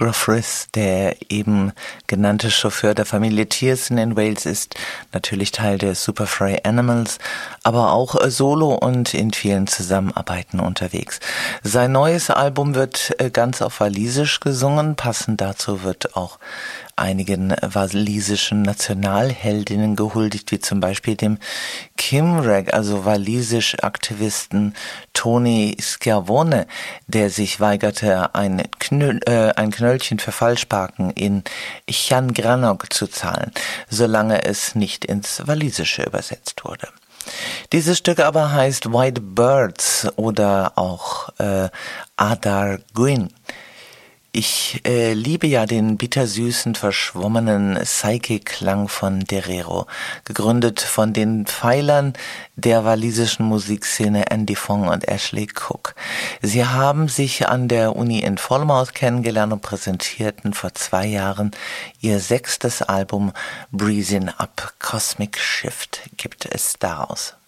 Gruff Rhys, der eben genannte Chauffeur der Familie Thiessen in Wales, ist natürlich Teil der Superfry Animals, aber auch solo und in vielen Zusammenarbeiten unterwegs. Sein neues Album wird ganz auf Walisisch gesungen, passend dazu wird auch einigen walisischen Nationalheldinnen gehuldigt, wie zum Beispiel dem Cymraeg, also walisisch-Aktivisten Tony Schiavone, der sich weigerte, ein Knöllchen für Falschparken in Llangranog zu zahlen, solange es nicht ins Walisische übersetzt wurde. Dieses Stück aber heißt White Birds oder auch Adar Gwyn. Ich liebe ja den bittersüßen, verschwommenen Psyche-Klang von Derero, gegründet von den Pfeilern der walisischen Musikszene Andy Fong und Ashley Cook. Sie haben sich an der Uni in Falmouth kennengelernt und präsentierten vor 2 Jahren ihr 6. Album Breezing Up. Cosmic Shift gibt es daraus.